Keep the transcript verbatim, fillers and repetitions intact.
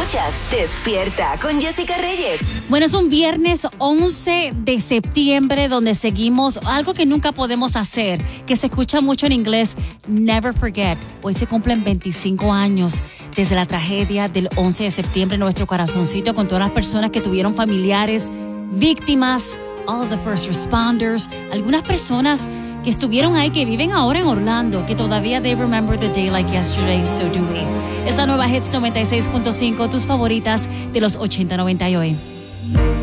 Escuchas Despierta con Jessica Reyes. Bueno, es un viernes once de septiembre donde seguimos algo que nunca podemos hacer, que se escucha mucho en inglés, never forget. Hoy se cumplen veinticinco años desde la tragedia del once de septiembre en nuestro corazoncito con todas las personas que tuvieron familiares, víctimas, all of the first responders, algunas personas que estuvieron ahí, que viven ahora en Orlando, que todavía they remember the day like yesterday, so do we. Esa nueva Hits noventa y seis punto cinco, tus favoritas de los ochenta, noventa y hoy.